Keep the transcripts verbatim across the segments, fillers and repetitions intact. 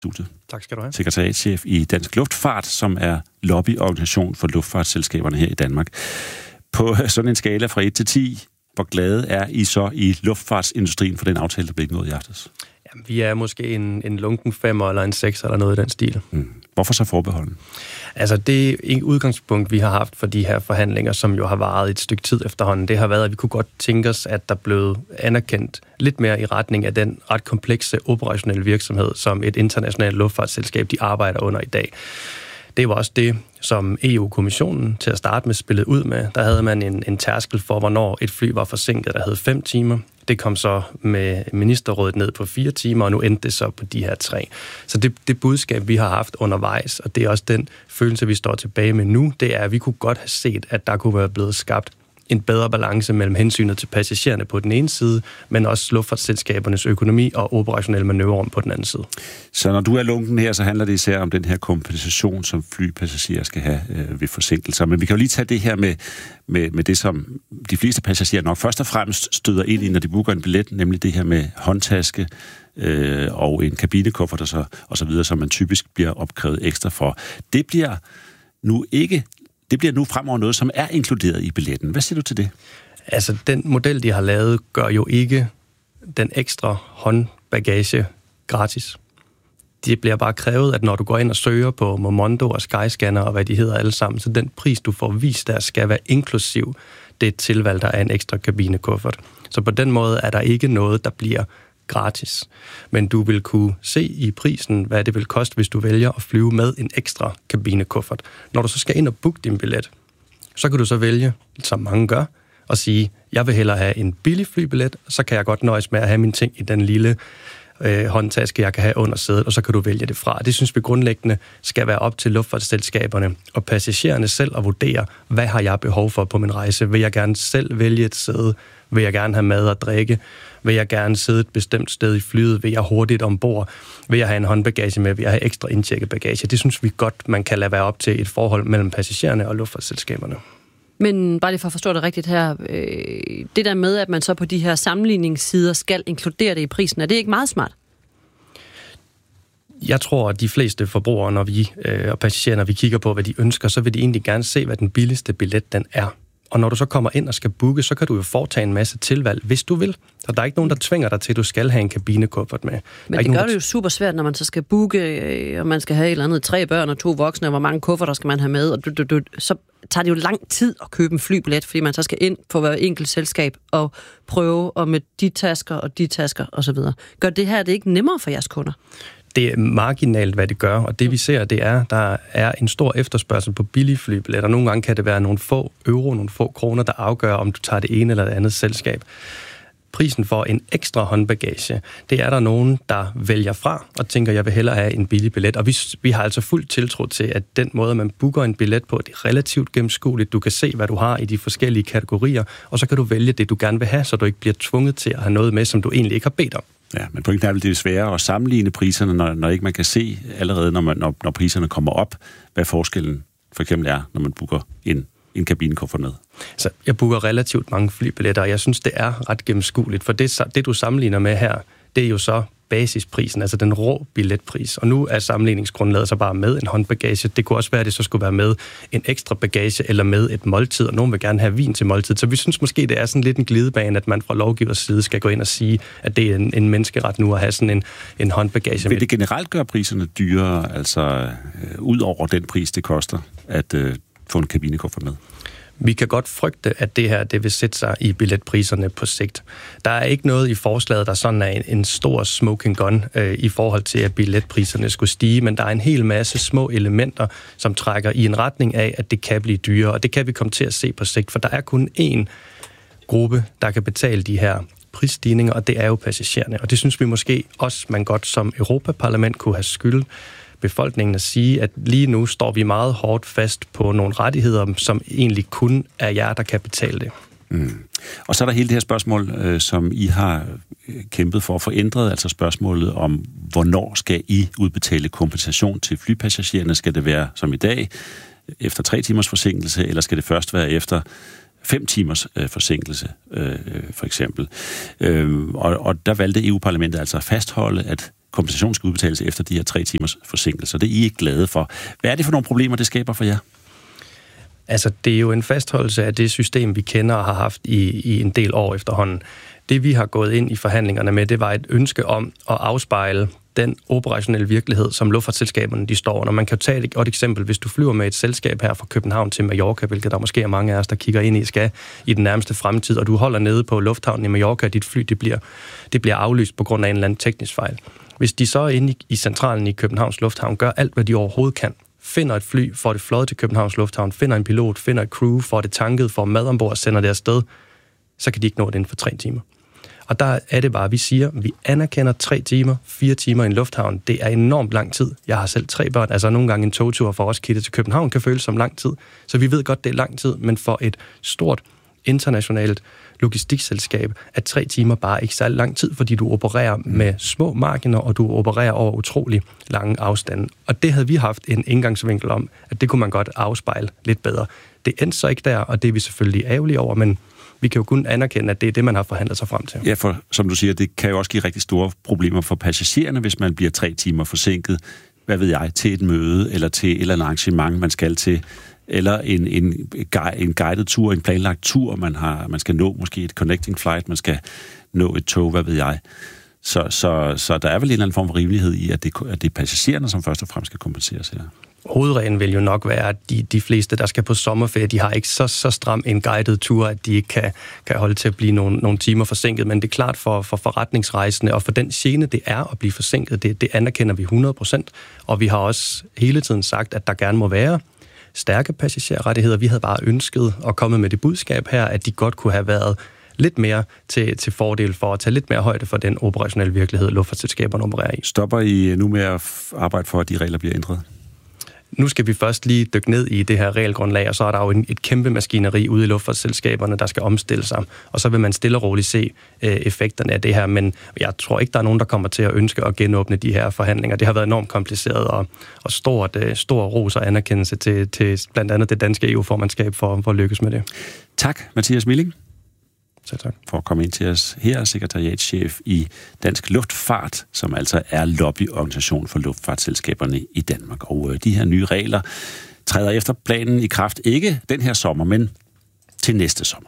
studiet. Tak skal du have. Sekretariatschef i Dansk Luftfart, som er lobbyorganisation for luftfartsselskaberne her i Danmark. På sådan en skala fra et til ti, hvor glade er I så i luftfartsindustrien for den aftale, der blev indgået i aftes? Jamen, vi er måske en, en lunken femmer eller en seks eller noget i den stil. Mm. Hvorfor så forbeholden? Altså det et udgangspunkt, vi har haft for de her forhandlinger, som jo har varet et stykke tid efterhånden, det har været, at vi kunne godt tænke os, at der blev anerkendt lidt mere i retning af den ret komplekse operationelle virksomhed, som et internationalt luftfartsselskab, de arbejder under i dag. Det var også det, som E U-kommissionen til at starte med spillede ud med. Der havde man en, en tærskel for, hvornår et fly var forsinket, der hed fem timer. Det kom så med ministerrådet ned på fire timer, og nu endte det så på de her tre. Så det, det budskab, vi har haft undervejs, og det er også den følelse, vi står tilbage med nu, det er, at vi kunne godt have set, at der kunne være blevet skabt en bedre balance mellem hensynet til passagererne på den ene side, men også luftfartsselskabernes økonomi og operationelle manøvrerum på den anden side. Så når du er lunken her, så handler det især om den her kompensation, som flypassagerer skal have øh, ved forsinkelser. Men vi kan jo lige tage det her med, med, med det, som de fleste passagerer nok først og fremmest støder ind i, når de booker en billet, nemlig det her med håndtaske øh, og en kabinekuffert og så, og så videre, som man typisk bliver opkrævet ekstra for. Det bliver nu ikke Det bliver nu fremover noget, som er inkluderet i billetten. Hvad siger du til det? Altså, den model, de har lavet, gør jo ikke den ekstra håndbagage gratis. Det bliver bare krævet, at når du går ind og søger på Momondo og Skyscanner og hvad de hedder alle sammen, så den pris, du får vist der, skal være inklusiv det tilvalg, der er en ekstra kabinekuffert. Så på den måde er der ikke noget, der bliver gratis. Men du vil kunne se i prisen, hvad det vil koste, hvis du vælger at flyve med en ekstra kabinekuffert. Når du så skal ind og booke din billet, så kan du så vælge, som mange gør, og sige, jeg vil hellere have en billig flybillet, så kan jeg godt nøjes med at have mine ting i den lille øh, håndtaske, jeg kan have under sædet, og så kan du vælge det fra. Det synes vi grundlæggende skal være op til luftfartsselskaberne og passagererne selv at vurdere, hvad har jeg behov for på min rejse? Vil jeg gerne selv vælge et sæde? Vil jeg gerne have mad og drikke? Vil jeg gerne sidde et bestemt sted i flyet? Vil jeg hurtigt ombord? Vil jeg have en håndbagage med? Vil jeg have ekstra indtjekket bagage? Det synes vi godt, man kan lade være op til et forhold mellem passagererne og luftfartsselskaberne. Men bare lige for at forstå det rigtigt her, øh, det der med, at man så på de her sammenligningssider skal inkludere det i prisen, er det ikke meget smart? Jeg tror, at de fleste forbrugere, når vi øh, og passagerer, når vi kigger på, hvad de ønsker, så vil de egentlig gerne se, hvad den billigste billet den er. Og når du så kommer ind og skal booke, så kan du jo foretage en masse tilvalg, hvis du vil. Så der er ikke nogen, der tvinger dig til, at du skal have en kabinekuffert med. Men det gør nogen, det jo super svært, når man så skal booke, og man skal have et eller andet tre børn og to voksne, og hvor mange kufferter skal man have med, og du, du, du, så tager det jo lang tid at købe en flybillet, fordi man så skal ind på hver enkelt selskab og prøve, og med de tasker og de tasker osv. Gør det her det ikke nemmere for jeres kunder? Det er marginalt, hvad det gør, og det vi ser, det er, der er en stor efterspørgsel på billige flybilletter. Nogle gange kan det være nogle få euro, nogle få kroner, der afgør, om du tager det ene eller det andet selskab. Prisen for en ekstra håndbagage, det er der nogen, der vælger fra og tænker, jeg vil hellere have en billig billet. Og vi, vi har altså fuldt tiltro til, at den måde, man booker en billet på, det er relativt gennemskueligt. Du kan se, hvad du har i de forskellige kategorier, og så kan du vælge det, du gerne vil have, så du ikke bliver tvunget til at have noget med, som du egentlig ikke har bedt om. Ja, men pointen er vel, det er sværere at sammenligne priserne, når, når ikke man kan se allerede, når, man, når, når priserne kommer op, hvad forskellen for eksempel er, når man booker en, en kabinekuffert med. Så jeg booker relativt mange flybilletter, og jeg synes, det er ret gennemskueligt, for det, det du sammenligner med her, det er jo så basisprisen, altså den rå billetpris. Og nu er sammenligningsgrundlaget så bare med en håndbagage. Det kunne også være, at det så skulle være med en ekstra bagage eller med et måltid, og nogen vil gerne have vin til måltid. Så vi synes måske, det er sådan lidt en glidebane, at man fra lovgivers side skal gå ind og sige, at det er en, en menneskeret nu at have sådan en, en håndbagage. Vil det generelt gøre priserne dyrere, altså øh, ud over den pris, det koster at øh, få en kabinekuffert med? Vi kan godt frygte, at det her det vil sætte sig i billetpriserne på sigt. Der er ikke noget i forslaget, der sådan er en, en stor smoking gun øh, i forhold til, at billetpriserne skulle stige, men der er en hel masse små elementer, som trækker i en retning af, at det kan blive dyrere, og det kan vi komme til at se på sigt, for der er kun én gruppe, der kan betale de her prisstigninger, og det er jo passagererne. Og det synes vi måske også, man godt som Europaparlament kunne have skyld befolkningen at sige, at lige nu står vi meget hårdt fast på nogle rettigheder, som egentlig kun er jer, der kan betale det. Mm. Og så er der hele det her spørgsmål, øh, som I har kæmpet for at få ændret, altså spørgsmålet om, hvornår skal I udbetale kompensation til flypassagererne? Skal det være som i dag, efter tre timers forsinkelse, eller skal det først være efter fem timers øh, forsinkelse, øh, for eksempel? Øh, og, og der valgte E U-parlamentet altså at fastholde, at kompensation skal udbetales efter de her tre timers forsinkelse. Det er I ikke glade for. Hvad er det for nogle problemer, det skaber for jer? Altså, det er jo en fastholdelse af det system, vi kender og har haft i, i en del år efterhånden. Det, vi har gået ind i forhandlingerne med, det var et ønske om at afspejle den operationelle virkelighed, som luftfartsselskaberne de står under. Man kan jo tage et godt eksempel, hvis du flyver med et selskab her fra København til Mallorca, hvilket der måske er mange af os, der kigger ind i, skal i den nærmeste fremtid, og du holder nede på lufthavnen i Mallorca, og dit fly det bliver, det bliver aflyst på grund af en eller anden teknisk fejl. Hvis de så er inde i, i centralen i Københavns Lufthavn, gør alt, hvad de overhovedet kan, finder et fly, får det fløjet til Københavns Lufthavn, finder en pilot, finder et crew, får det tanket, får mad ombord og sender det afsted, så kan de ikke nå det inden for tre timer. Og der er det bare, at vi siger, at vi anerkender tre timer, fire timer i en lufthavn. Det er enormt lang tid. Jeg har selv tre børn, altså nogle gange en togtur fra Roskilde til København kan føles som lang tid. Så vi ved godt, det er lang tid, men for et stort internationalt logistikselskab er tre timer bare ikke særlig lang tid, fordi du opererer med små marginer, og du opererer over utrolig lange afstande. Og det havde vi haft en indgangsvinkel om, at det kunne man godt afspejle lidt bedre. Det endte så ikke der, og det er vi selvfølgelig ærgerlige over, men vi kan jo kun anerkende, at det er det, man har forhandlet sig frem til. Ja, for som du siger, det kan jo også give rigtig store problemer for passagererne, hvis man bliver tre timer forsinket, hvad ved jeg, til et møde, eller til et eller andet arrangement, man skal til, eller en, en, en guided tur, en planlagt tur, man, har, man skal nå, måske et connecting flight, man skal nå et tog, hvad ved jeg. Så, så, så der er vel en eller anden form for rimelighed i, at det, at det er passagererne, som først og fremmest skal kompenseres her. Hovedreglen vil jo nok være, at de, de fleste, der skal på sommerferie, de har ikke så, så stram en guided tur, at de ikke kan, kan holde til at blive nogle, nogle timer forsinket. Men det er klart for, for forretningsrejsende, og for den gene, det er at blive forsinket, det, det anerkender vi hundrede procent. Og vi har også hele tiden sagt, at der gerne må være stærke passagerrettigheder. Vi havde bare ønsket at komme med det budskab her, at de godt kunne have været lidt mere til, til fordel for at tage lidt mere højde for den operationelle virkelighed, luftfartsselskaberne opererer i. Stopper I nu med at arbejde for, at de regler bliver ændret? Nu skal vi først lige dykke ned i det her regelgrundlag, og så er der jo en, et kæmpe maskineri ude i luftfartsselskaberne, der skal omstille sig. Og så vil man stille og roligt se øh, effekterne af det her, men jeg tror ikke, der er nogen, der kommer til at ønske at genåbne de her forhandlinger. Det har været enormt kompliceret, og, og stort, øh, stor ros og anerkendelse til, til blandt andet det danske E U-formandskab for, for at lykkes med det. Tak, Mathias Milling. Så tak. For at komme ind til os her, sekretariatschef i Dansk Luftfart, som altså er lobbyorganisation for luftfartsselskaberne i Danmark. Og øh, de her nye regler træder efter planen i kraft ikke den her sommer, men til næste sommer.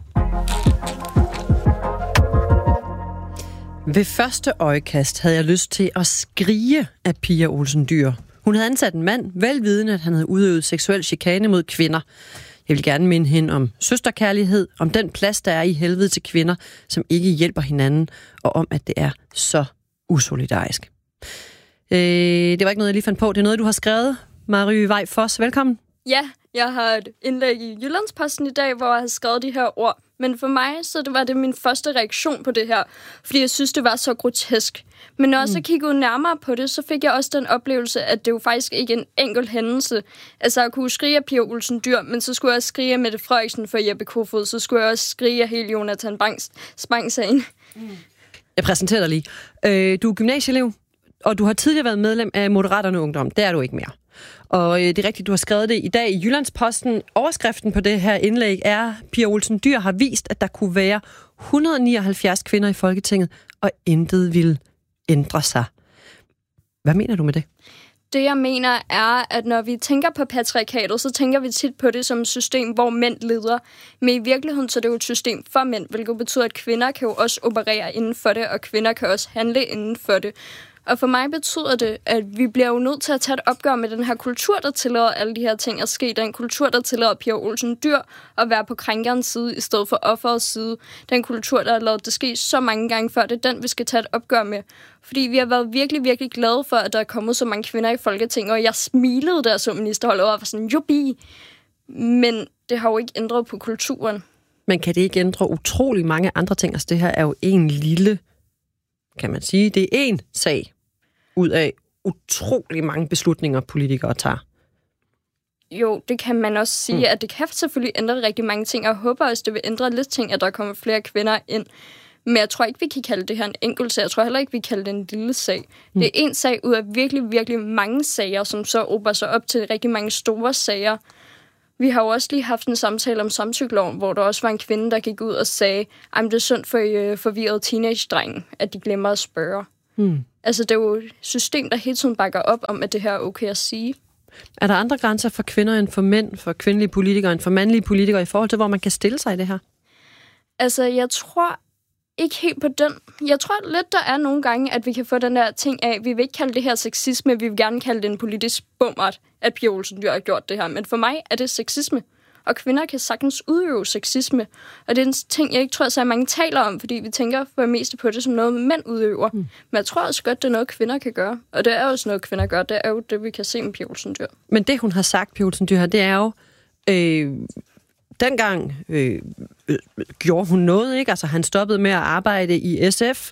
Ved første øjekast havde jeg lyst til at skrige af Pia Olsen Dyhr. Hun havde ansat en mand, velvidende, at han havde udøvet seksuel chikane mod kvinder. Jeg vil gerne minde hende om søsterkærlighed, om den plads, der er i helvede til kvinder, som ikke hjælper hinanden, og om, at det er så usolidarisk. Øh, det var ikke noget, jeg lige fandt på. Det er noget, du har skrevet. Mary Vej Foss, velkommen. Ja, jeg har et indlæg i Jyllandsposten i dag, hvor jeg har skrevet de her ord. Men for mig, så det var det min første reaktion på det her, fordi jeg synes, det var så grotesk. Men når jeg så kiggede nærmere på det, så fik jeg også den oplevelse, at det jo faktisk ikke er en enkelt hændelse. Altså, jeg kunne skrige af Pia Olsen Dyhr, men så skulle jeg skrige af Mette Frederiksen for Jeppe Kofod, så skulle jeg også skrige af hele Jonathan Spang-sagen. Mm. Jeg præsenterer dig lige. Øh, du er gymnasieelev, og du har tidligere været medlem af Moderaterne Ungdom. Det er du ikke mere. Og det er rigtigt, du har skrevet det i dag i Jyllandsposten. Overskriften på det her indlæg er, Pia Olsen Dyhr har vist, at der kunne være et hundrede og nioghalvfjerds kvinder i Folketinget, og intet ville ændre sig. Hvad mener du med det? Det, jeg mener, er, at når vi tænker på patriarkatet, så tænker vi tit på det som et system, hvor mænd leder. Men i virkeligheden, så er det jo et system for mænd, hvilket betyder, at kvinder kan jo også operere inden for det, og kvinder kan også handle inden for det. Og for mig betyder det, at vi bliver jo nødt til at tage et opgør med den her kultur, der tillader alle de her ting at ske. Den kultur, der tillader Pia Olsen Dyhr at være på krænkerens side, i stedet for offerets side. Den kultur, der har lavet det ske så mange gange før, det er den, vi skal tage et opgør med. Fordi vi har været virkelig, virkelig glade for, at der er kommet så mange kvinder i Folketinget, og jeg smilede der som ministerholdet og var sådan, jubi. Men det har jo ikke ændret på kulturen. Men kan det ikke ændre utrolig mange andre ting? Altså det her er jo en lille, kan man sige, det er en sag ud af utrolig mange beslutninger, politikere tager. Jo, det kan man også sige, mm. at det kan selvfølgelig ændre rigtig mange ting, og jeg håber også, det vil ændre lidt ting, at der kommer flere kvinder ind. Men jeg tror ikke, vi kan kalde det her en enkelt sag. Jeg tror heller ikke, vi kan kalde det en lille sag. Mm. Det er en sag ud af virkelig, virkelig mange sager, som så åber sig op til rigtig mange store sager. Vi har jo også lige haft en samtale om samtykkeloven, hvor der også var en kvinde, der gik ud og sagde, at det er synd for øh, forvirrede teenage-drenge, at de glemmer at spørge. Hmm. Altså, det er jo et system, der hele tiden bakker op om, at det her er okay at sige. Er der andre grænser for kvinder end for mænd, for kvindelige politikere end for mandlige politikere, i forhold til, hvor man kan stille sig i det her? Altså, jeg tror ikke helt på den. Jeg tror lidt, der er nogle gange, at vi kan få den der ting af, vi vil ikke kalde det her sexisme, vi vil gerne kalde det en politisk bummert, at Pia Olsen Dyhr har gjort det her. Men for mig er det sexisme. Og kvinder kan sagtens udøve sexisme. Og det er en ting, jeg ikke tror, så mange taler om, fordi vi tænker for det meste på det som noget, mænd udøver. Mm. Men jeg tror også godt, det er noget, kvinder kan gøre. Og det er også noget, kvinder gør. Det er jo det, vi kan se med Pia Olsen Dyhr. Men det, hun har sagt, Pia Olsen Dyhr, det er jo... Øh, dengang øh, øh, gjorde hun noget, ikke? Altså, han stoppede med at arbejde i S F.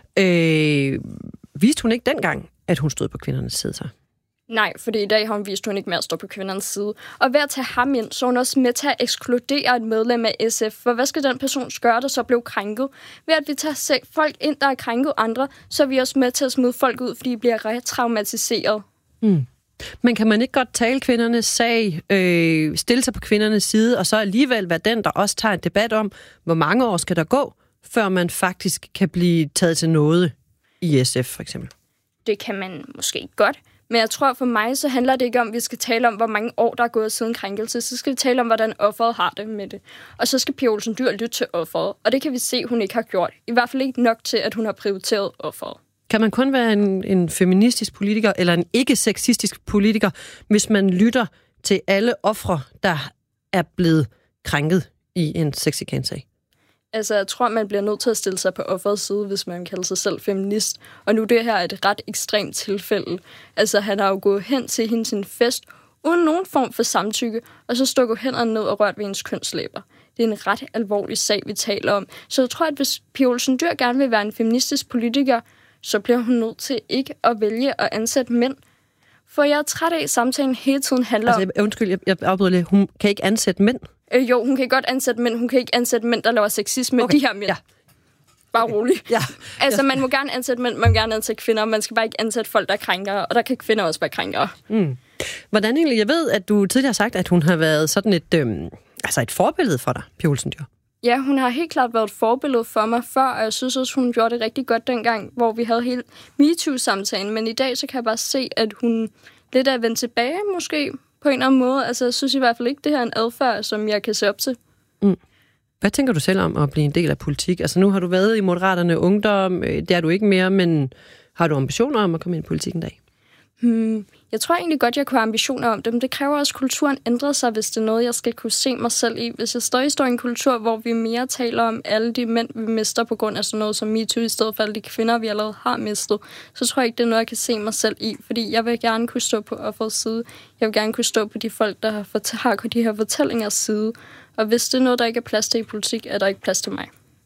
Øh, viste hun ikke dengang, at hun stod på kvindernes side så? Nej, fordi i dag har hun vist, at hun ikke mere står på kvindernes side. Og ved at tage ham ind, så er hun også med til at ekskludere et medlem af S F. For hvad skal den person gøre, der så blev krænket? Ved at vi tager folk ind, der er krænket andre, så er vi også med til at smide folk ud, fordi de bliver retraumatiseret. Mm. Men kan man ikke godt tale kvindernes sag, øh, stille sig på kvindernes side, og så alligevel være den, der også tager en debat om, hvor mange år skal der gå, før man faktisk kan blive taget til noget i S F, for eksempel? Det kan man måske godt. Men jeg tror, for mig, så handler det ikke om, at vi skal tale om, hvor mange år, der er gået siden krænkelse. Så skal vi tale om, hvordan offeret har det med det. Og så skal Pia Olsen Dyhr lytte til offeret. Og det kan vi se, hun ikke har gjort. I hvert fald ikke nok til, at hun har prioriteret offeret. Kan man kun være en, en feministisk politiker, eller en ikke-sexistisk politiker, hvis man lytter til alle ofre, der er blevet krænket i en sexchikane-sag? Altså, jeg tror, man bliver nødt til at stille sig på offerets side, hvis man kalder sig selv feminist. Og nu det her er et ret ekstremt tilfælde. Altså, han har jo gået hen til hende sin fest, uden nogen form for samtykke, og så stukket hænderne ned og rørt ved hendes kønslæber. Det er en ret alvorlig sag, vi taler om. Så jeg tror, at hvis Pia Olsen Dyhr gerne vil være en feministisk politiker, så bliver hun nødt til ikke at vælge at ansætte mænd. For jeg er træt af, at samtalen hele tiden handler altså, om... Undskyld, jeg, jeg afbryder lidt. Hun kan ikke ansætte mænd? Øh, jo, hun kan godt ansætte mænd. Hun kan ikke ansætte mænd, der laver sexisme. Okay. De her mænd. Ja. Bare roligt. Ja. Altså, man må gerne ansætte mænd, man må gerne ansætte kvinder. Man skal bare ikke ansætte folk, der er krænkere. Og der kan kvinder også være krænkere. Mm. Hvordan egentlig? Jeg ved, at du tidligere har sagt, at hun har været sådan et, øhm, altså et forbillede for dig, Pia Olsen Dyhr. Ja, hun har helt klart været et forbillede for mig før, og jeg synes også, hun gjorde det rigtig godt dengang, hvor vi havde hele MeToo-samtalen. Men i dag, så kan jeg bare se, at hun lidt er vendt tilbage, måske, på en eller anden måde. Altså, jeg synes i hvert fald ikke, det her er en adfærd, som jeg kan se op til. Mm. Hvad tænker du selv om at blive en del af politik? Altså, nu har du været i Moderaterne Ungdom, det er du ikke mere, men har du ambitioner om at komme ind i politik en dag? Hmm. Jeg tror egentlig godt, jeg kunne have ambitioner om det, men det kræver også, at kulturen ændrer sig, hvis det er noget, jeg skal kunne se mig selv i. Hvis jeg stadig står i en kultur, hvor vi mere taler om alle de mænd, vi mister på grund af sådan noget som MeToo, i stedet for alle de kvinder, vi allerede har mistet, så tror jeg ikke, det er noget, jeg kan se mig selv i. Fordi jeg vil gerne kunne stå på offerets side. Jeg vil gerne kunne stå på de folk, der har, fort- har de her fortællingers side. Og hvis det er noget, der ikke er plads til i politik, er der ikke plads til mig.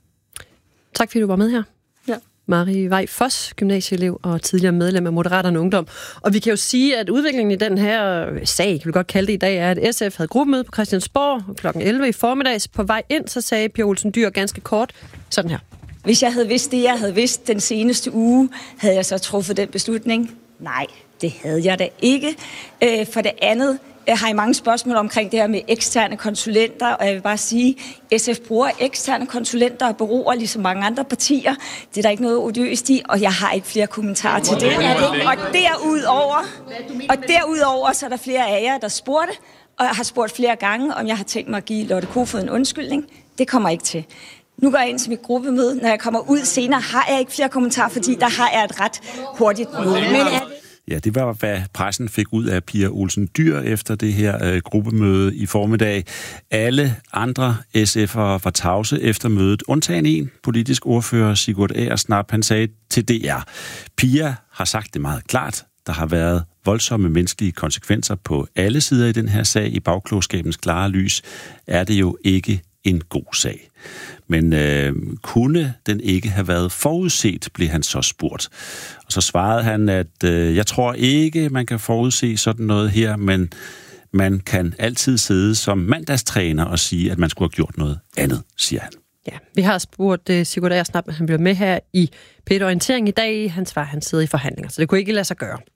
Tak fordi du var med her. Ja. Marie Vej Foss, gymnasieelev og tidligere medlem af Moderaterne Ungdom. Og vi kan jo sige, at udviklingen i den her sag, kan vi godt kalde det i dag, er, at S F havde gruppemøde på Christiansborg klokken elleve i formiddags. På vej ind, så sagde Pia Olsen Dyhr ganske kort sådan her. Hvis jeg havde vidst det, jeg havde vidst den seneste uge, havde jeg så truffet den beslutning? Nej, det havde jeg da ikke. Øh, for det andet jeg har I mange spørgsmål omkring det her med eksterne konsulenter, og jeg vil bare sige, at S F bruger eksterne konsulenter og bureauer ligesom mange andre partier. Det er der ikke noget odiøst i, og jeg har ikke flere kommentarer til det. Og derudover, og derudover så er der flere af jer, der spurgte, og jeg har spurgt flere gange, om jeg har tænkt mig at give Lotte Kofod en undskyldning. Det kommer ikke til. Nu går jeg ind til mit gruppemøde. Når jeg kommer ud senere, har jeg ikke flere kommentarer, fordi der har jeg et ret hurtigt møde. Men er det Ja, det var, hvad pressen fik ud af Pia Olsen Dyhr efter det her øh, gruppemøde i formiddag. Alle andre S F'ere var tavse efter mødet, undtagen en politisk ordfører, Sigurd Agersnap. Han sagde til D R, Pia har sagt det meget klart. Der har været voldsomme menneskelige konsekvenser på alle sider i den her sag. I bagklogskabens klare lys er det jo ikke en god sag. Men øh, kunne den ikke have været forudset, blev han så spurgt. Og så svarede han, at øh, jeg tror ikke, man kan forudse sådan noget her, men man kan altid sidde som mandagstræner og sige, at man skulle have gjort noget andet, siger han. Ja, vi har spurgt uh, Sigurd Agersnap, at han bliver med her i P et Orientering i dag. Han svarer, han sidder i forhandlinger, så det kunne ikke lade sig gøre.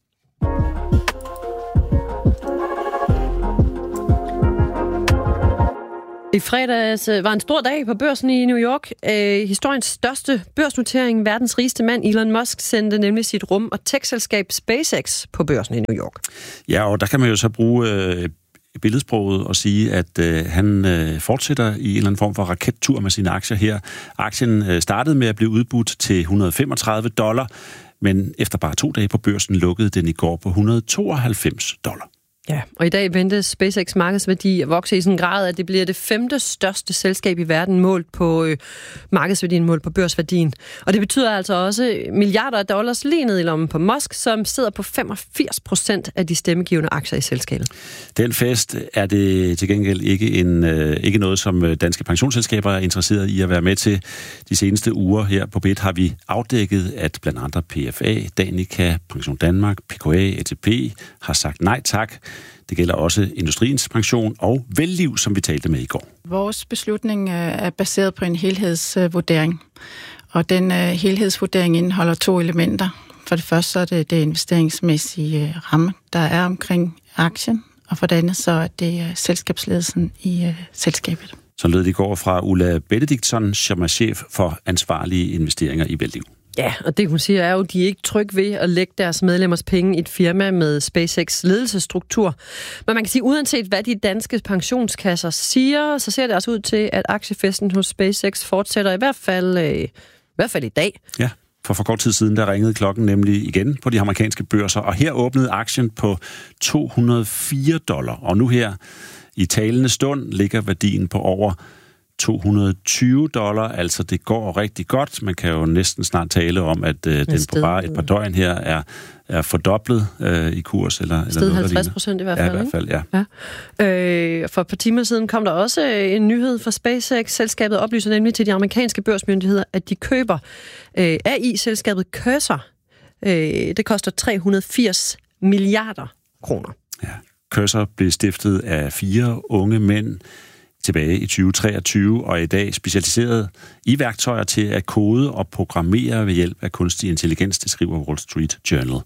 I fredags var en stor dag på børsen i New York. Eh, historiens største børsnotering, verdens rigeste mand, Elon Musk, sendte nemlig sit rum- og tech-selskab SpaceX på børsen i New York. Ja, og der kan man jo så bruge øh, billedsproget og sige, at øh, han øh, fortsætter i en eller anden form for rakettur med sine aktier her. Aktien øh, startede med at blive udbudt til et hundrede og femogtredive dollar, men efter bare to dage på børsen lukkede den i går på et hundrede og tooghalvfems dollar. Ja, og i dag ventes SpaceX markedsværdi at vokse i sådan en grad, at det bliver det femte største selskab i verden målt på øh, markedsværdien, målt på børsværdien. Og det betyder altså også milliarder af dollars lige ned i lommen på Musk, som sidder på femogfirs procent af de stemmegivende aktier i selskabet. Den fest er det til gengæld ikke, en, øh, ikke noget, som danske pensionsselskaber er interesseret i at være med til. De seneste uger her på B et har vi afdækket, at blandt andre P F A, Danica, Pension Danmark, P K A, A T P har sagt nej tak. Det gælder også Industriens Pension og Velliv, som vi talte med i går. Vores beslutning er baseret på en helhedsvurdering, og den helhedsvurdering indeholder to elementer. For det første så er det det investeringsmæssige ramme, der er omkring aktien, og for det andet så er det selskabsledelsen i selskabet. Så lød det i går fra Ulla Benediktsson, som er chef for ansvarlige investeringer i Velliv. Ja, og det hun siger er jo, at de er ikke trygge ved at lægge deres medlemmers penge i et firma med SpaceX ledelsesstruktur. Men man kan sige, uanset hvad de danske pensionskasser siger, så ser det altså ud til, at aktiefesten hos SpaceX fortsætter i hvert fald, øh, i, hvert fald i dag. Ja, for for kort tid siden, der ringede klokken nemlig igen på de amerikanske børser, og her åbnede aktien på to hundrede og fire dollar. Og nu her i talende stund ligger værdien på over to hundrede og tyve dollar, altså det går rigtig godt. Man kan jo næsten snart tale om, at øh, den på bare et par døgn her er, er fordoblet øh, i kurs. Eller, eller noget, halvtreds procent i hvert fald. Ja, i hvert fald, ja. ja. Øh, for et par timer siden kom der også en nyhed fra SpaceX. Selskabet oplyser nemlig til de amerikanske børsmyndigheder, at de køber øh, A I-selskabet Cursor. Øh, det koster tre hundrede og firs milliarder kroner. Ja. Cursor blev stiftet af fire unge mænd tilbage i tyve treogtyve, og i dag specialiseret i værktøjer til at kode og programmere ved hjælp af kunstig intelligens, det skriver Wall Street Journal.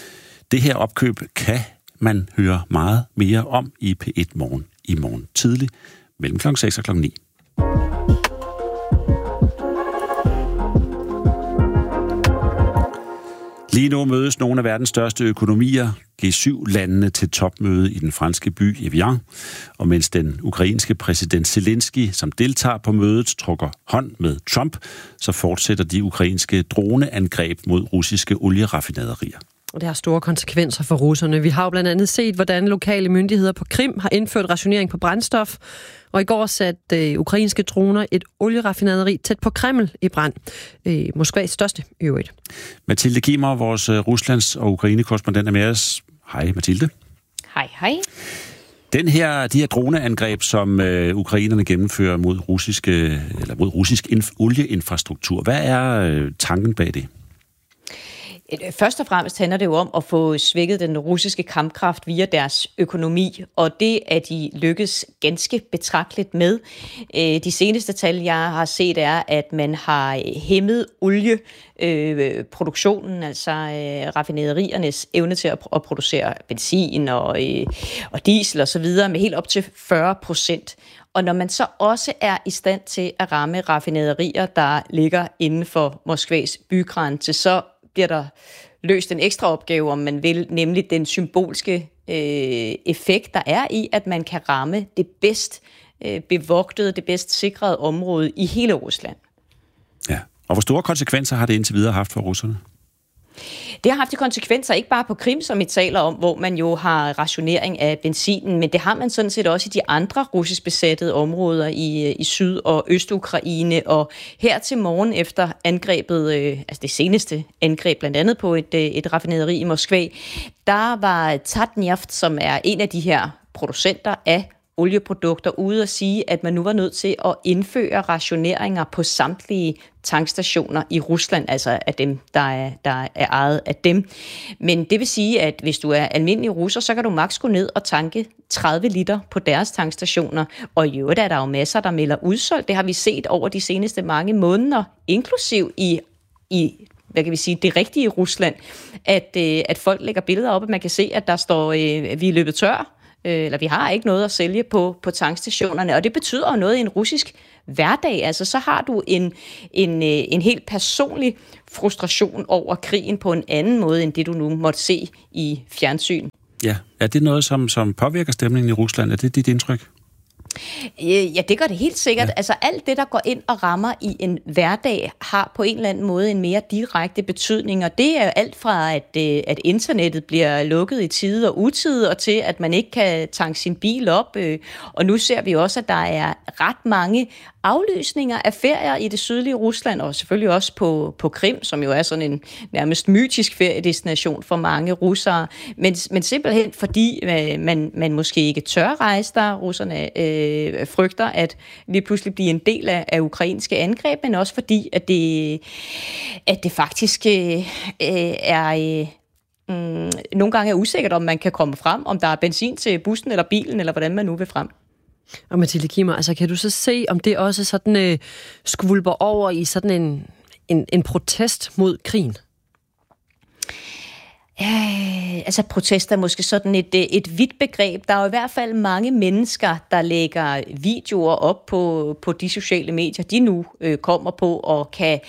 Det her opkøb kan man høre meget mere om i P et Morgen i morgen tidlig, mellem klokken seks og klokken ni. Lige nu mødes nogle af verdens største økonomier, G syv-landene, til topmøde i den franske by Evian. Og mens den ukrainske præsident Zelensky, som deltager på mødet, trukker hånd med Trump, så fortsætter de ukrainske droneangreb mod russiske olieraffinaderier. Og det har store konsekvenser for russerne. Vi har jo blandt andet set, hvordan lokale myndigheder på Krim har indført rationering på brændstof. Og i går satte øh, ukrainske droner et olieraffinaderi tæt på Kreml i brand. Øh, Moskvas største i øvrigt. Mathilde Kimmer, vores øh, Ruslands- og Ukraine-korrespondent, er med os. Hej Mathilde. Hej, hej. Den her, de her droneangreb, som øh, ukrainerne gennemfører mod, russiske, eller mod russisk inf- olieinfrastruktur, hvad er øh, tanken bag det? Først og fremmest handler det jo om at få svækket den russiske kampkraft via deres økonomi, og det er de lykkes ganske betragteligt med. De seneste tal, jeg har set, er, at man har hæmmet olieproduktionen, altså raffineriernes evne til at producere benzin og, og diesel osv. med helt op til fyrre procent. Og når man så også er i stand til at ramme raffinaderier, der ligger inden for Moskvas bygrænse, så bliver der løst en ekstra opgave, om man vil, nemlig den symbolske øh, effekt, der er i, at man kan ramme det bedst øh, bevogtede, det bedst sikrede område i hele Rusland. Ja, og hvor store konsekvenser har det indtil videre haft for russerne? Det har haft de konsekvenser, ikke bare på Krim, som vi taler om, hvor man jo har rationering af benzinen, men det har man sådan set også i de andre russisk besatte områder i, i Syd- og Øst-Ukraine. Og her til morgen efter angrebet, øh, altså det seneste angreb blandt andet på et, et raffinaderi i Moskva, der var Tatneft, som er en af de her producenter af olieprodukter, ude at sige, at man nu var nødt til at indføre rationeringer på samtlige tankstationer i Rusland, altså af dem, der er, der er ejet af dem. Men det vil sige, at hvis du er almindelig russer, så kan du maks gå ned og tanke tredive liter på deres tankstationer. Og i øvrigt er der jo masser, der melder udsolgt. Det har vi set over de seneste mange måneder, inklusiv i, i hvad kan vi sige, det rigtige Rusland, at, at folk lægger billeder op, og man kan se, at der står, vi er løbet tør eller vi har ikke noget at sælge på, på tankstationerne, og det betyder jo noget i en russisk hverdag. Altså, så har du en, en, en helt personlig frustration over krigen på en anden måde, end det du nu måtte se i fjernsyn. Ja, er det noget, som, som påvirker stemningen i Rusland? Er det dit indtryk? Ja, det gør det helt sikkert. Ja. Altså alt det, der går ind og rammer i en hverdag, har på en eller anden måde en mere direkte betydning, og det er alt fra, at, at internettet bliver lukket i tide og utide, og til, at man ikke kan tanke sin bil op. Og nu ser vi også, at der er ret mange aflysninger af ferier i det sydlige Rusland, og selvfølgelig også på, på Krim, som jo er sådan en nærmest mytisk feriedestination for mange russere, men, men simpelthen fordi man, man måske ikke tør rejse der. Russerne øh, frygter at lige pludselig blive en del af, af ukrainske angreb, men også fordi, at det, at det faktisk øh, er... Øh, Mm, nogle gange er usikkert, om man kan komme frem, om der er benzin til bussen eller bilen, eller hvordan man nu vil frem. Og Mathilde Kimmer, altså kan du så se, om det også sådan øh, skvulper over i sådan en, en, en protest mod krigen? Ja, altså protest er måske sådan et, et vidt begreb. Der er jo i hvert fald mange mennesker, der lægger videoer op på, på de sociale medier, de nu øh, kommer på og kan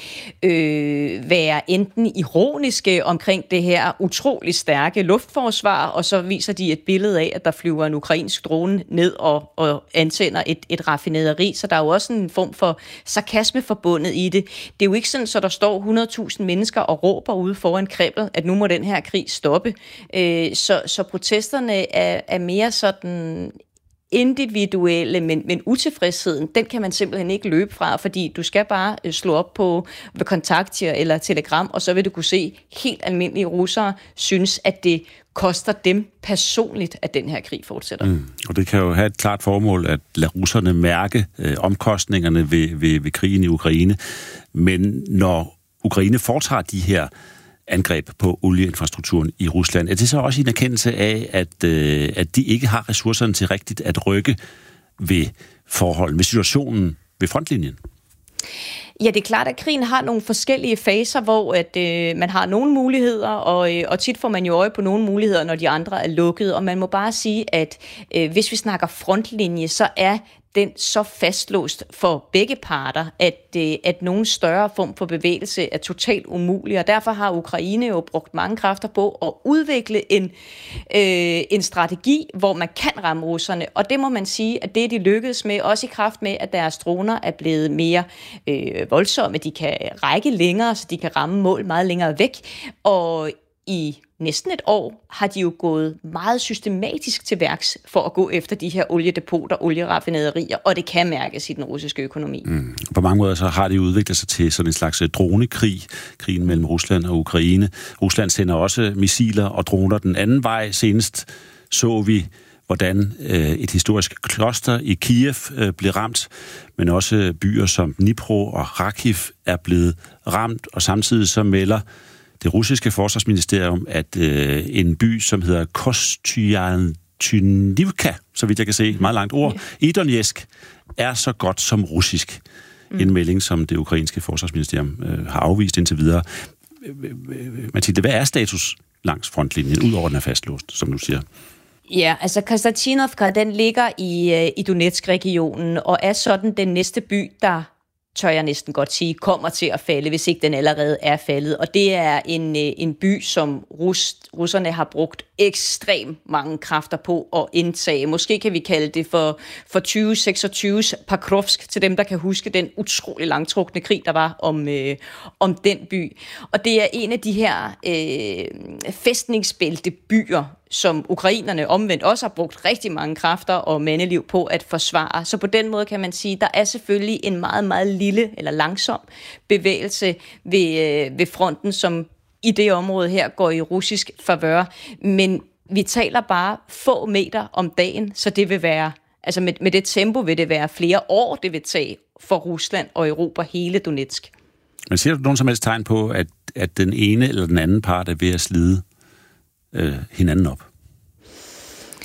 øh, være enten ironiske omkring det her utrolig stærke luftforsvar, og så viser de et billede af, at der flyver en ukrainsk drone ned og, og antænder et, et raffinaderi. Så der er jo også en form for sarkasme forbundet i det. Det er jo ikke sådan, så der står hundrede tusind mennesker og råber ude foran Kreml, at nu må den her krig stoppe. Så, så protesterne er, er mere sådan individuelle, men, men utilfredsheden, den kan man simpelthen ikke løbe fra, fordi du skal bare slå op på Kontakter eller Telegram, og så vil du kunne se helt almindelige russere synes, at det koster dem personligt, at den her krig fortsætter. Mm. Og det kan jo have et klart formål at lade russerne mærke øh, omkostningerne ved, ved, ved krigen i Ukraine. Men når Ukraine foretager de her angreb på olieinfrastrukturen i Rusland, er det så også en erkendelse af, at, øh, at de ikke har ressourcerne til rigtigt at rykke ved forhold, ved situationen ved frontlinjen? Ja, det er klart, at krigen har nogle forskellige faser, hvor at, øh, man har nogle muligheder, og, øh, og tit får man jo øje på nogle muligheder, når de andre er lukket. Og man må bare sige, at øh, hvis vi snakker frontlinje, så er den så fastlåst for begge parter, at, at nogen større form for bevægelse er totalt umulig, og derfor har Ukraine jo brugt mange kræfter på at udvikle en, øh, en strategi, hvor man kan ramme russerne, og det må man sige, at det de lykkedes med, også i kraft med, at deres droner er blevet mere øh, voldsomme, de kan række længere, så de kan ramme mål meget længere væk, og i næsten et år har de jo gået meget systematisk til værks for at gå efter de her oliedepoter, olieraffinaderier, og det kan mærkes i den russiske økonomi. Mm. På mange måder så har de udviklet sig til sådan en slags dronekrig, krigen mellem Rusland og Ukraine. Rusland sender også missiler og droner den anden vej. Senest så vi, hvordan øh, et historisk kloster i Kiev øh, blev ramt, men også byer som Dnipro og Kharkiv er blevet ramt, og samtidig så melder det russiske forsvarsministerium, at øh, en by, som hedder Kostyantynivka, så vidt jeg kan se, meget langt ord, i Donetsk, er så godt som russisk. Mm. En melding, som det ukrainske forsvarsministerium øh, har afvist indtil videre. Mathilde, hvad er status langs frontlinjen, udover den er fastlåst, som du siger? Ja, altså Konstantinovka, den ligger i, i Donetsk-regionen, og er sådan den næste by, der tør jeg næsten godt sige, kommer til at falde, hvis ikke den allerede er faldet. Og det er en, en by, som Rus, russerne har brugt ekstremt mange kræfter på at indtage. Måske kan vi kalde det for, for tyve seksogtyves Pakrovsk, til dem, der kan huske den utrolig langtrukne krig, der var om, øh, om den by. Og det er en af de her øh, fæstningsbælte byer, som ukrainerne omvendt også har brugt rigtig mange kræfter og mandeliv på at forsvare. Så på den måde kan man sige, at der er selvfølgelig en meget, meget lille eller langsom bevægelse ved, øh, ved fronten, som i det område her går i russisk favør. Men vi taler bare få meter om dagen, så det vil være, altså med, med det tempo vil det være flere år, det vil tage for Rusland og Europa hele Donetsk. Men ser du nogen som helst tegn på, at, at den ene eller den anden part er ved at slide øh, hinanden op?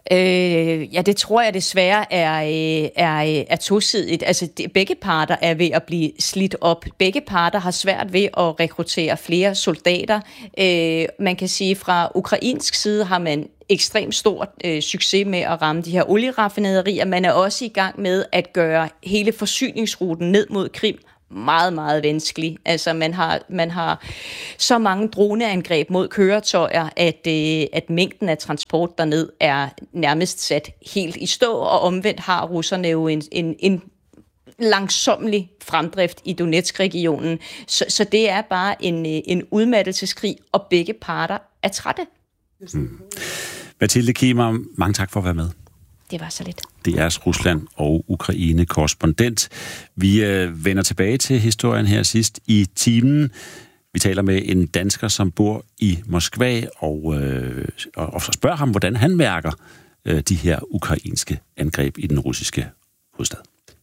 Øh, ja, det tror jeg desværre er, er, er tosidigt. Altså, det, begge parter er ved at blive slidt op. Begge parter har svært ved at rekruttere flere soldater. Øh, man kan sige, fra ukrainsk side har man ekstremt stor øh, succes med at ramme de her olieraffinaderier. Man er også i gang med at gøre hele forsyningsruten ned mod Krim meget, meget vanskelig. Altså, man har, man har så mange droneangreb mod køretøjer, at, øh, at mængden af transport derned er nærmest sat helt i stå, og omvendt har russerne jo en, en, en langsomlig fremdrift i Donetsk-regionen. Så, så det er bare en, en udmattelseskrig, og begge parter er trætte. Hmm. Mathilde Kiemer, mange tak for at være med. Det var så lidt. D R's Rusland og Ukraine-korrespondent. Vi øh, vender tilbage til historien her sidst i timen. Vi taler med en dansker, som bor i Moskva, og, øh, og så spørger ham, hvordan han mærker øh, de her ukrainske angreb i den russiske hovedstad.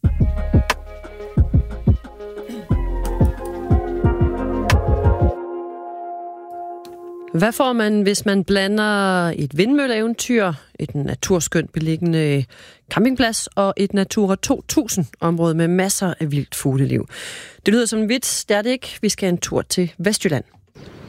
Hvad får man, hvis man blander et vindmølleeventyr, et naturskønt beliggende campingplads og et Natura to tusind område med masser af vildt fugleliv? Det lyder som en vits, det er det ikke. Vi skal en tur til Vestjylland.